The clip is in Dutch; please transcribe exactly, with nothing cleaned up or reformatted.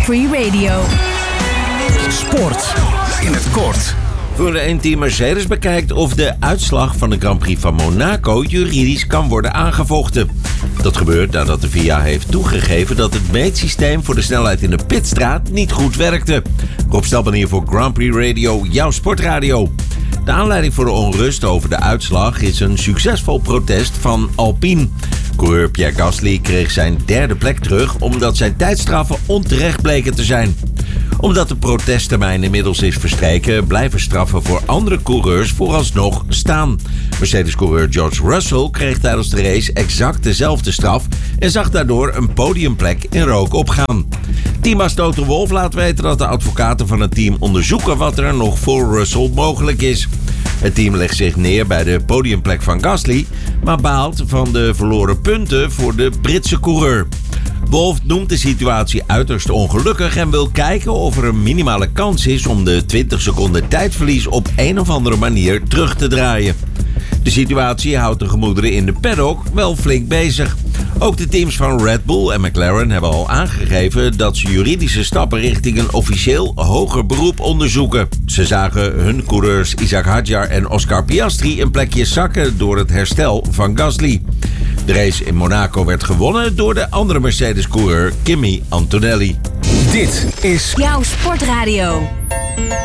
Prix Radio. Sport in het kort. Formule één-team Mercedes bekijkt of de uitslag van de Grand Prix van Monaco juridisch kan worden aangevochten. Dat gebeurt nadat de V I A heeft toegegeven dat het meetsysteem voor de snelheid in de pitstraat niet goed werkte. Rob Stelman hier voor Grand Prix Radio, jouw sportradio. De aanleiding voor de onrust over de uitslag is een succesvol protest van Alpine. Coureur Pierre Gasly kreeg zijn derde plek terug omdat zijn tijdstraffen onterecht bleken te zijn. Omdat de protesttermijn inmiddels is verstreken, blijven straffen voor andere coureurs vooralsnog staan. Mercedes-coureur George Russell kreeg tijdens de race exact dezelfde straf en zag daardoor een podiumplek in rook opgaan. Teambaas Toto Wolff laat weten dat de advocaten van het team onderzoeken wat er nog voor Russell mogelijk is. Het team legt zich neer bij de podiumplek van Gasly, maar baalt van de verloren punten voor de Britse coureur. Wolff noemt de situatie uiterst ongelukkig en wil kijken of er een minimale kans is om de twintig seconden tijdverlies op een of andere manier terug te draaien. De situatie houdt de gemoederen in de paddock wel flink bezig. Ook de teams van Red Bull en McLaren hebben al aangegeven dat ze juridische stappen richting een officieel hoger beroep onderzoeken. Ze zagen hun coureurs Isaac Hadjar en Oscar Piastri een plekje zakken door het herstel van Gasly. De race in Monaco werd gewonnen door de andere Mercedes-coureur Kimi Antonelli. Dit is Jouw sportradio.